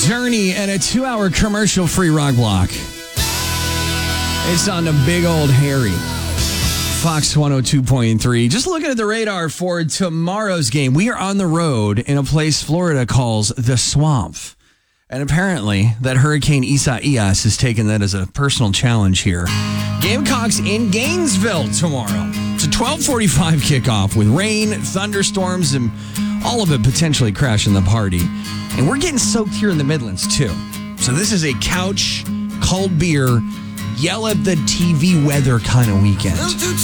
Journey and a 2-hour commercial-free rock block. It's on the big old Harry. Fox 102.3. Just looking at the radar for tomorrow's game. We are on the road in a place Florida calls the Swamp. And apparently, that Hurricane Isaias has taken that as a personal challenge here. Gamecocks in Gainesville tomorrow. It's a 12:45 kickoff with rain, thunderstorms, and all of it potentially crashing the party. And we're getting soaked here in the Midlands, too. So this is a couch, cold beer, yell at the TV weather kind of weekend.